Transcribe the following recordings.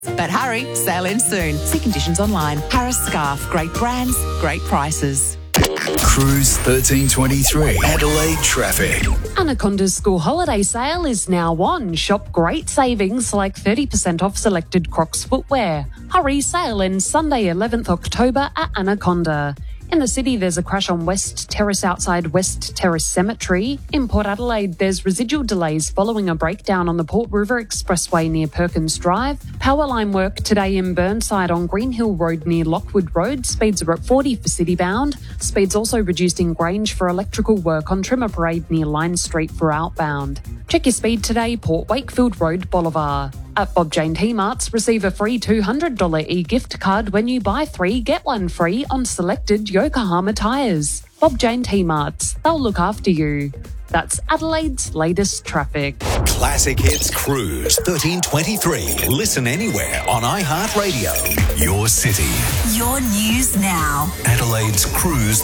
But hurry, sail in soon. See conditions online. Harris Scarf, great brands, great prices. Cruise 1323, Adelaide traffic. Anaconda's school holiday sale is now on. Shop great savings like 30% off selected Crocs footwear. Hurry, sale ends Sunday 11th October at Anaconda. In the city, there's a crash on West Terrace outside West Terrace Cemetery. In Port Adelaide, there's residual delays following a breakdown on the Port River Expressway near Perkins Drive. Power line work today in Burnside on Green Hill Road near Lockwood Road. Speeds are at 40 for city-bound. Speeds also reduced in Grange for electrical work on Trimmer Parade near Line Street for outbound. Check your speed today, Port Wakefield Road, Bolivar. At Bob Jane T-Marts, receive a free $200 e-gift card when you buy 3, get 1 free on selected Yokohama tyres. Bob Jane T-Marts, they'll look after you. That's Adelaide's latest traffic. Classic Hits Cruise 1323. Listen anywhere on iHeartRadio. Your city. Your news now. Adelaide's Cruise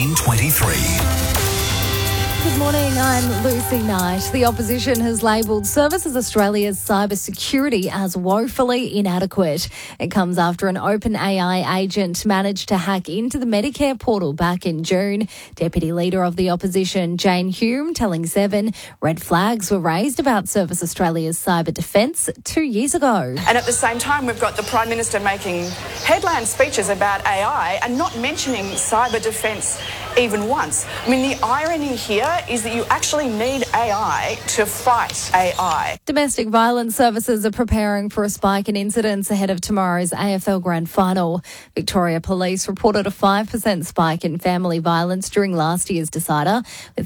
1323. Good morning, I'm Lucy Knight. The opposition has labelled Services Australia's cybersecurity as woefully inadequate. It comes after an OpenAI agent managed to hack into the Medicare portal back in June. Deputy Leader of the Opposition, Jane Hume, telling Seven red flags were raised about Service Australia's cyber defence 2 years ago. And at the same time, we've got the Prime Minister making headline speeches about AI and not mentioning cyber defence even once. I mean, the irony here is that you actually need AI to fight AI. Domestic violence services are preparing for a spike in incidents ahead of tomorrow's AFL Grand Final. Victoria Police reported a 5% spike in family violence during last year's decider, with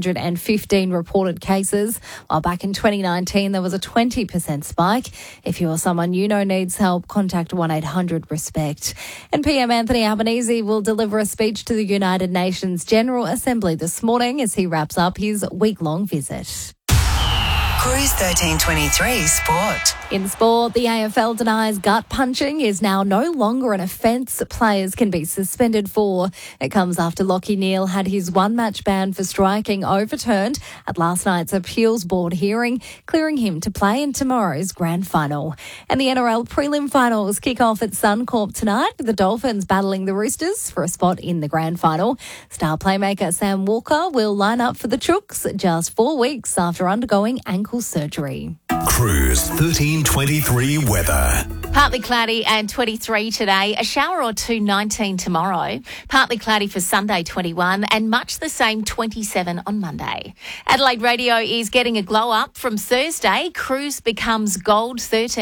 315 reported cases, while back in 2019 there was a 20% spike. If you or someone you know needs help, contact 1-800-RESPECT. And PM Anthony Albanese will deliver a speech to the United Nations General Assembly this morning as he wraps up his week-long visit. Cruise 1323 Sport. In sport, the AFL denies gut punching is now no longer an offence players can be suspended for. It comes after Lachie Neale had his one-match ban for striking overturned at last night's appeals board hearing, clearing him to play in tomorrow's grand final. And the NRL prelim finals kick off at Suncorp tonight, with the Dolphins battling the Roosters for a spot in the grand final. Star playmaker Sam Walker will line up for the Chooks just 4 weeks after undergoing ankle surgery. Cruise 1323 weather. Partly cloudy and 23 today. A shower or two, 19 tomorrow. Partly cloudy for Sunday, 21, and much the same, 27 on Monday. Adelaide Radio is getting a glow up from Thursday. Cruise becomes gold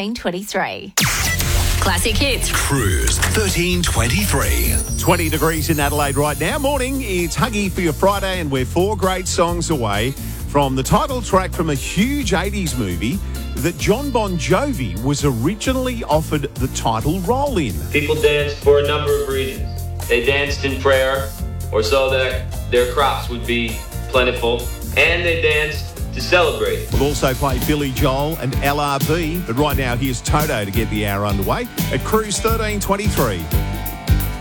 1323. Classic Hits. Cruise 1323. 20 degrees in Adelaide right now. Morning, it's Huggy for your Friday, and we're 4 great songs away from the title track from a huge 80s movie that John Bon Jovi was originally offered the title role in. People danced for a number of reasons. They danced in prayer, or so that their crops would be plentiful, and they danced to celebrate. We'll also play Billy Joel and LRB, but right now here's Toto to get the hour underway at Cruise 1323.